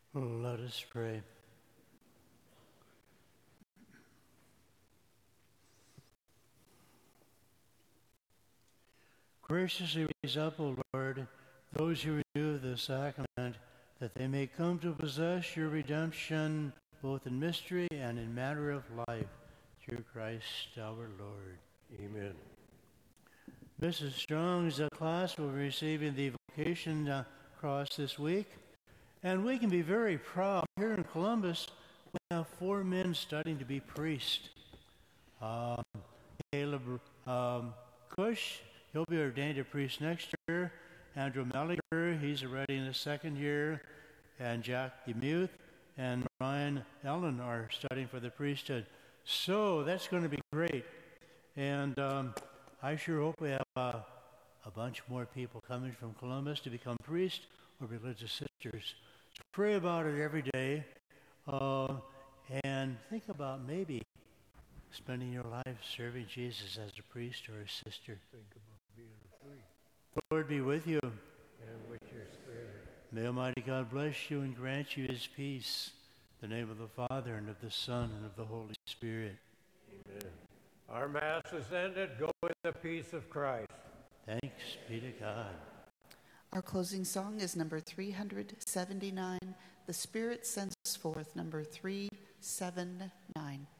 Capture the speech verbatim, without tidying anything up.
Let us pray. Graciously raise up, O Lord, those who renew the sacrament, that they may come to possess your redemption, both in mystery and in matter of life, through Christ our Lord. Amen. Missus Strong's class will be receiving the vocation uh, cross this week, and we can be very proud. Here in Columbus, we have four men studying to be priests. Um, Caleb um, Cush, he'll be ordained a priest next year. Andrew Melliger, he's already in his second year. And Jack DeMuth and Ryan Ellen are studying for the priesthood. So that's going to be great. And um, I sure hope we have uh, a bunch more people coming from Columbus to become priests or religious sisters. So pray about it every day. Uh, and think about maybe spending your life serving Jesus as a priest or a sister. Think about being a priest. The Lord be with you. And with your spirit. May Almighty God bless you and grant you his peace. In the name of the Father, and of the Son, and of the Holy Spirit. Amen. Our Mass is ended. Go in the peace of Christ. Thanks be to God. Our closing song is number three hundred seventy-nine, The Spirit Sends Us Forth, number three seventy-nine.